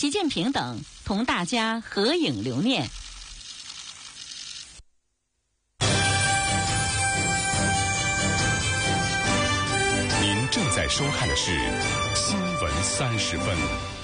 习近平等同大家合影留念。 您正在收看的是新闻30分。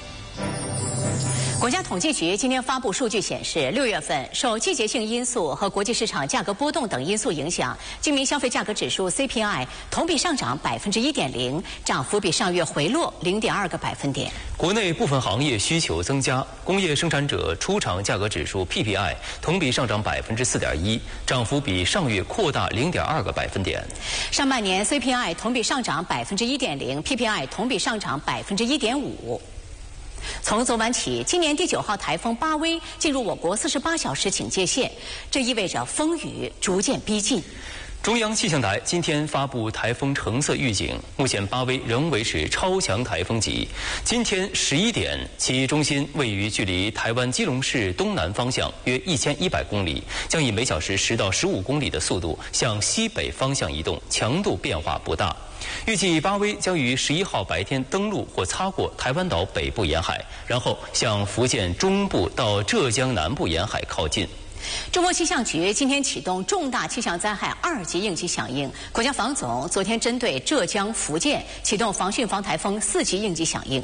国家统计局今天发布数据显示，6月份受季节性因素和国际市场价格波动等因素影响，居民消费价格指数 CPI 同比上涨1.0%，涨幅比上月回落0.2个百分点。 国内部分行业需求增加，工业生产者出厂价格指数 PPI 同比上涨4.1%，涨幅比上月扩大0.2个百分点。 上半年 CPI 同比上涨1.0%，PPI 同比上涨1.5%。从昨晚起，今年第9号台风巴威进入我国48小时警戒线，这意味着风雨逐渐逼近。 中央气象台今天发布台风橙色预警，目前巴威仍维持超强台风级。今天11点，其中心位于距离台湾基隆市东南方向约1100公里，将以每小时10到15公里的速度向西北方向移动，强度变化不大。预计巴威将于11号白天登陆或擦过台湾岛北部沿海，然后向福建中部到浙江南部沿海靠近。 中国气象局今天启动重大气象灾害2级应急响应，国家防总昨天针对浙江、福建启动防汛防台风4级应急响应。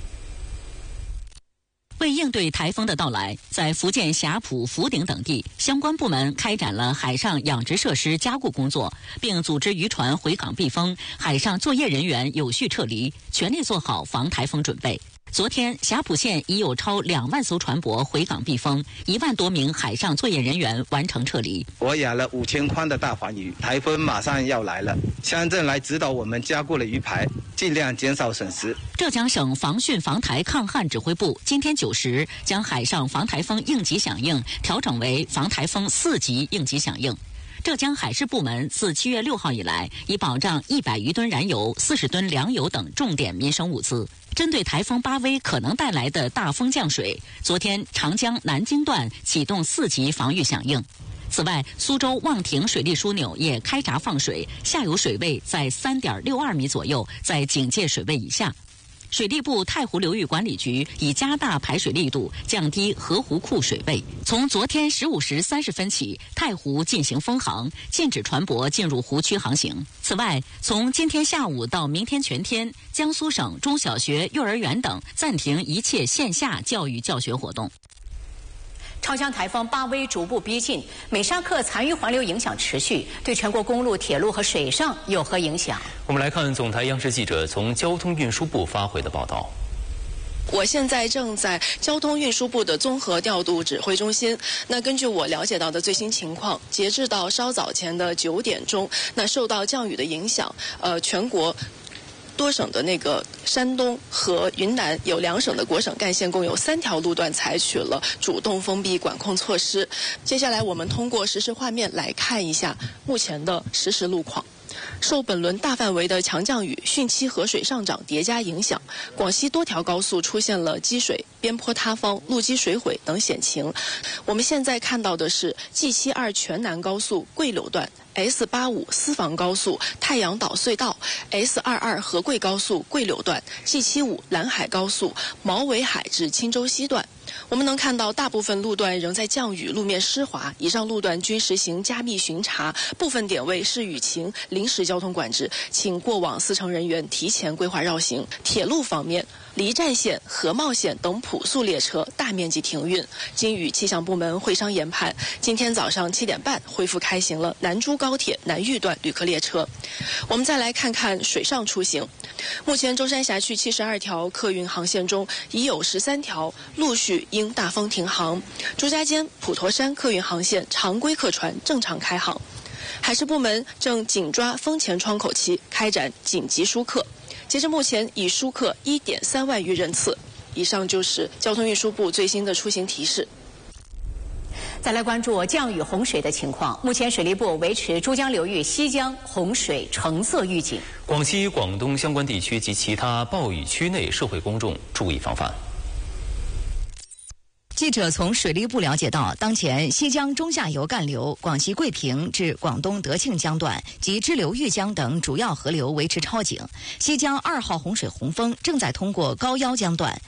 为应对台风的到来，在福建霞浦、福鼎等地，相关部门开展了海上养殖设施加固工作，并组织渔船回港避风，海上作业人员有序撤离，全力做好防台风准备。昨天，霞浦县已有超2万艘船舶回港避风，1万多名海上作业人员完成撤离。 我养了5000筐的大黄鱼，台风马上要来了，乡镇来指导我们加固了鱼排，尽量减少损失。 浙江省防汛防台抗旱指挥部今天9时将海上防台风应急响应调整为防台风4级应急响应。浙江海事部门自7月6号以来，已保障100余吨燃油、40吨粮油等重点民生物资。针对台风巴威可能带来的大风降水，昨天长江南京段启动4级防御响应。此外，苏州望亭水利枢纽也开闸放水，下游水位在3.62米左右，在警戒水位以下。水利部太湖流域管理局已加大排水力度，降低河湖库水位。从昨天15时30分起，太湖进行封航，禁止船舶进入湖区航行。此外，从今天下午到明天全天，江苏省中小学、幼儿园等暂停一切线下教育教学活动。 超强台风巴威逐步逼近，美沙克残余环流影响持续，对全国公路、铁路和水上有何影响？ 我们来看总台央视记者从交通运输部发回的报道。 我现在正在交通运输部的综合调度指挥中心。那根据我了解到的最新情况，截至到稍早前的9点钟，那受到降雨的影响，全国多省的那个山东和云南有2省的国省干线共有3条路段采取了主动封闭管控措施。接下来我们通过实时画面来看一下目前的实时路况。受本轮大范围的强降雨、汛期河水上涨叠加影响，广西多条高速出现了积水、边坡塌方、路基水毁等险情。我们现在看到的是 G72 全南高速桂柳段、S85 丝房高速太阳岛隧道、S22 合桂高速桂柳段、G75 蓝海高速毛尾海至钦州西段。我们能看到大部分路段仍在降雨，路面湿滑，以上路段均实行加密巡查，部分点位是雨情临时交通管制，请过往司乘人员提前规划绕行。铁路方面，离站线、合茂线等普速列车大面积停运。经与气象部门会商研判，今天早上7点半恢复开行了南珠高铁南豫段旅客列车。我们再来看看水上出行。目前舟山辖区72条客运航线中，已有13条陆续因大风停航。朱家尖、普陀山客运航线常规客船正常开航。海事部门正紧抓风前窗口期，开展紧急疏客。截至目前，已疏客1.3万余人次。以上就是交通运输部最新的出行提示。 再来关注降雨洪水的情况。目前水利部维持珠江流域西江洪水橙色预警。 广西、广东相关地区及其他暴雨区内社会公众注意防范。 记者从水利部了解到，当前西江中下游干流广西桂平至广东德庆江段及支流豫江等主要河流维持超警，西江2号洪水洪峰正在通过高腰江段